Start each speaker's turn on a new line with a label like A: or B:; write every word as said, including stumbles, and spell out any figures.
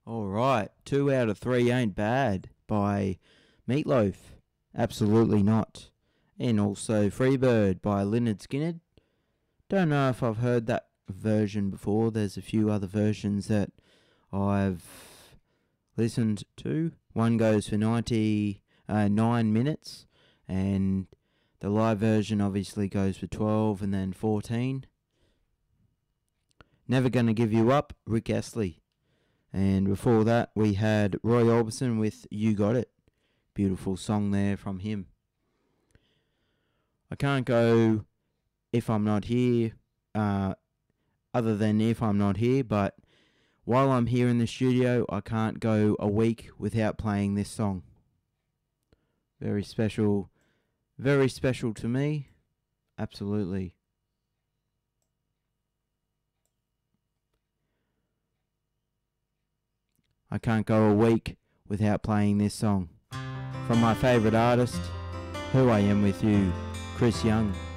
A: All right, two out of three ain't bad by Meatloaf. Absolutely not. And also Freebird by Lynyrd Skynyrd. Don't know if I've heard that version before. There's a few other versions that I've listened to. One goes for ninety-nine minutes, and the live version obviously goes for twelve and then fourteen. Never Gonna Give You Up, Rick Astley. And before that, we had Roy Orbison with You Got It. Beautiful song there from him. I can't go If I'm Not Here, uh, other than If I'm Not Here, but while I'm here in the studio, I can't go a week without playing this song. Very special, very special to me. Absolutely. I can't go a week without playing this song. From my favourite artist, Who I Am With You, Chris Young.